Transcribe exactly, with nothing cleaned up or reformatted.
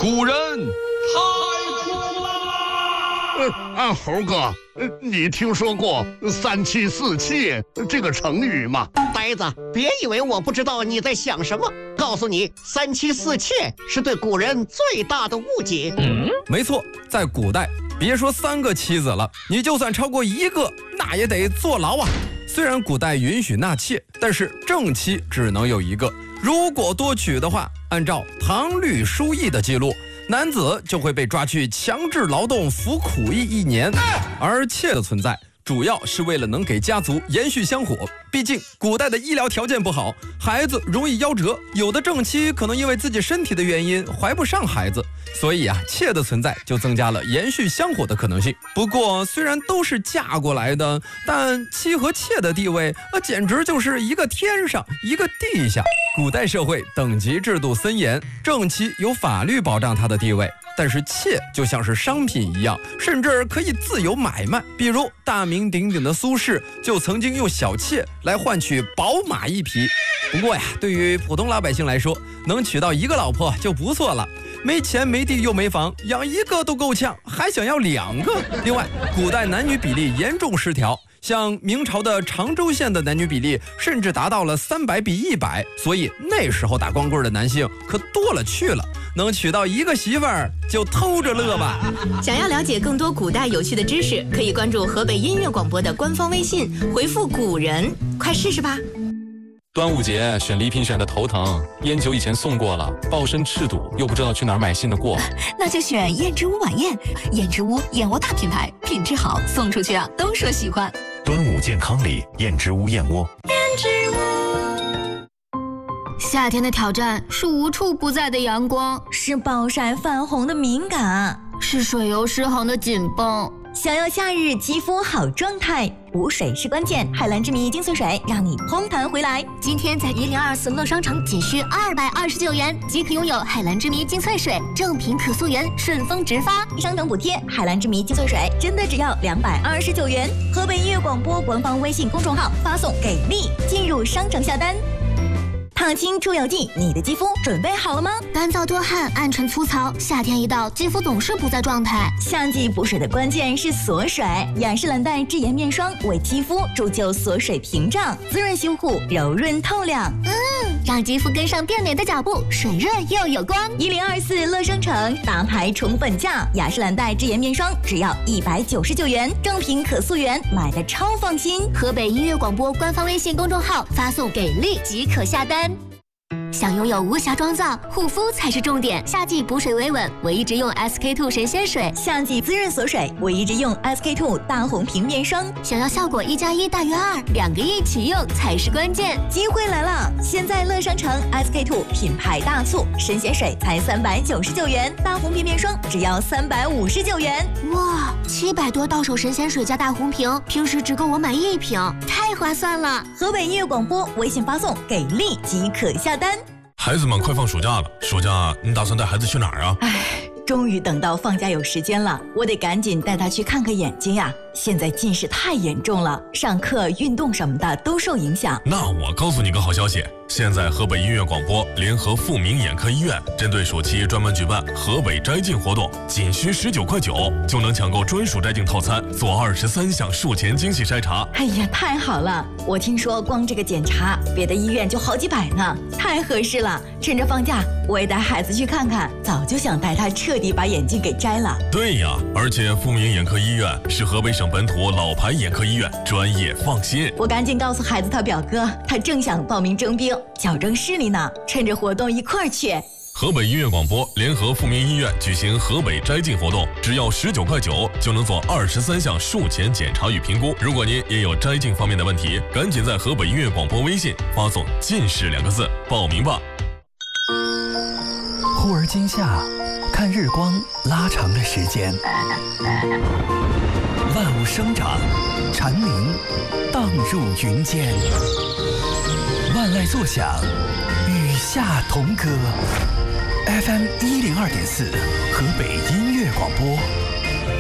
古人太苦了。 呃啊，猴哥，呃，你听说过三妻四妾这个成语吗？ 呆子，别以为我不知道你在想什么。告诉你，三妻四妾是对古人最大的误解。 嗯，没错，在古代，别说三个妻子了，你就算超过一个，那也得坐牢啊。虽然古代允许纳妾，但是正妻只能有一个。如果多娶的话，按照《唐律疏议》的记录，男子就会被抓去强制劳动服苦役一年。而妾的存在主要是为了能给家族延续香火，毕竟古代的医疗条件不好，孩子容易夭折，有的正妻可能因为自己身体的原因怀不上孩子，所以啊，妾的存在就增加了延续香火的可能性。不过虽然都是嫁过来的，但妻和妾的地位啊，简直就是一个天上一个地下。古代社会等级制度森严，正妻有法律保障她的地位，但是妾就像是商品一样，甚至可以自由买卖。比如大名鼎鼎的苏轼就曾经用小妾来换取宝马一匹。不过呀，对于普通老百姓来说，能娶到一个老婆就不错了。没钱没地又没房，养一个都够呛，还想要两个。另外，古代男女比例严重失调，像明朝的常州县的男女比例甚至达到了三百比一百，所以那时候打光棍的男性可多了去了，能娶到一个媳妇儿就偷着乐吧。 想要了解更多古代有趣的知识，可以关注河北音乐广播的官方微信，回复古人，快试试吧。 端午节选礼品选的头疼，烟酒以前送过了，抱身赤赌，又不知道去哪儿买新的过。 那就选燕之屋晚宴，燕之屋燕窝大品牌，品质好，送出去啊都说喜欢。 端午健康礼，燕之屋燕窝。 燕之屋。 夏天的挑战是无处不在的阳光， 是暴晒泛红的敏感， 是水油失衡的紧绷。 想要夏日肌肤好状态，补水是关键。海蓝之谜精粹水让你嘭弹回来。 今天在一零二四乐商城仅需二百二十九元即可拥有海蓝之谜精粹水，正品可溯源，顺丰直发， 商城补贴。海蓝之谜精粹水真的只要两百二十九元。河北音乐广播官方微信公众号发送给力，进入商城下单。烫青出油剂，你的肌肤准备好了吗？ 干燥多汗、暗沉粗糙，夏天一到，肌肤总是不在状态。 夏季补水的关键是锁水，雅诗兰黛智妍面霜为肌肤铸就锁水屏障，滋润修护，柔润透亮。 嗯，让肌肤跟上变美的脚步，水润又有光。 一零二四乐商城大牌宠粉价，雅诗兰黛智妍面霜只要一百九十九元，正品可溯源，买的超放心。 河北音乐广播官方微信公众号发送给力即可下单。想拥有无瑕妆造，护肤才是重点。夏季补水维稳，我一直用 S K two 神仙水； 夏季滋润锁水，我一直用 S K two 大红瓶面霜。 想要效果一加一大于二，两个一起用才是关键。 机会来了！现在乐商城 S K two 品牌大促，神仙水才三百九十九元，大红瓶面霜只要三百五十九元。 哇，七百多到手神仙水加大红瓶，平时只够我买一瓶，太划算了！ 河北音乐广播微信发送给力即可下单。 孩子们快放暑假了，暑假你打算带孩子去哪儿啊？ 唉，终于等到放假有时间了，我得赶紧带他去看看眼睛呀。现在近视太严重了，上课、运动什么的都受影响。 那我告诉你个好消息，现在河北音乐广播联合富民眼科医院，针对暑期专门举办河北摘镜活动，仅需十九块九就能抢购专属摘镜套餐，做二十三项术前精细筛查。 哎呀，太好了！我听说光这个检查，别的医院就好几百呢，太合适了。趁着放假，我也带孩子去看看，早就想带他彻底把眼镜给摘了。 对呀，而且富民眼科医院是河北省本土老牌眼科医院，专业放心。 我赶紧告诉孩子他表哥，他正想报名征兵，矫正视力呢，趁着活动一块儿去。 河北音乐广播联合富民医院举行河北摘镜活动，只要十九块九就能做二十三项术前检查与评估。如果您也有摘镜方面的问题，赶紧在河北音乐广播微信发送近视两个字报名吧。 忽而今夏，看日光拉长的时间，万物生长，蝉鸣荡入云间，万籁作响，与夏同歌。F M 一零二点四，河北音乐广播。